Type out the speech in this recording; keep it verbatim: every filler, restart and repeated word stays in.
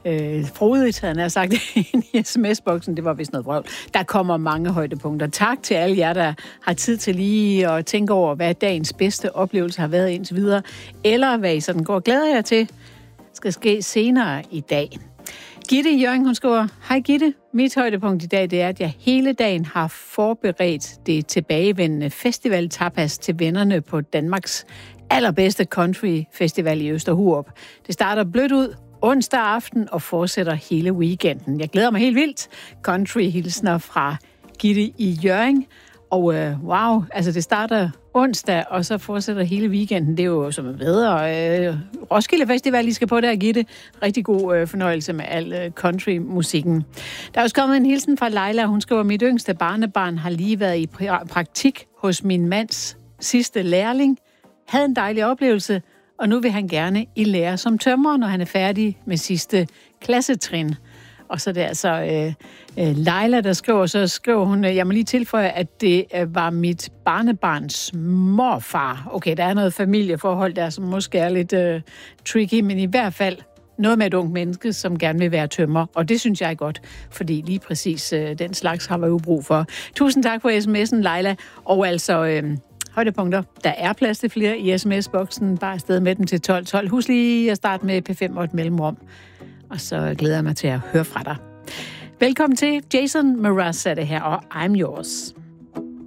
øh, frodigt, han har sagt i sms-boksen. Det var vist noget vrøvl. Der kommer mange højdepunkter. Tak til alle jer, der har tid til lige at tænke over, hvad dagens bedste oplevelse har været indtil videre, eller hvad I sådan går og glæder jer til, skal ske senere i dag. Gitte i Hjørring, hun skriver, hej Gitte, mit højdepunkt i dag, det er, at jeg hele dagen har forberedt det tilbagevendende festival tapas til vennerne på Danmarks allerbedste country festival i Østerhurup. Det starter blødt ud onsdag aften og fortsætter hele weekenden. Jeg glæder mig helt vildt. Country hilsner fra Gitte i Hjørring. Og øh, wow, altså det starter onsdag, og så fortsætter hele weekenden. Det er jo som bedre. Øh, Roskilde Festival, I skal på der, Gitte. Rigtig god øh, fornøjelse med al øh, country-musikken. Der er også kommet en hilsen fra Leila. Hun skriver, mit yngste barnebarn har lige været i pra- praktik hos min mands sidste lærling. Havde en dejlig oplevelse, og nu vil han gerne i lære som tømrer, når han er færdig med sidste klassetrin. Og så er det altså øh, øh, Leila, der skriver, så skriver hun, jeg må lige tilføje, at det øh, var mit barnebarns morfar. Okay, der er noget familieforhold der, som måske er lidt øh, tricky, men i hvert fald noget med et ungt menneske, som gerne vil være tømrer. Og det synes jeg er godt, fordi lige præcis øh, den slags har vi jo brug for. Tusind tak for sms'en, Leila. Og altså... Øh, højdepunkter. Der er plads til flere i sms-boksen. Bare afsted med dem til tolv tolv. Husk lige at starte med P fem og et mellemrum. Og så glæder jeg mig til at høre fra dig. Velkommen til. Jason Mraz er det her, og I'm Yours.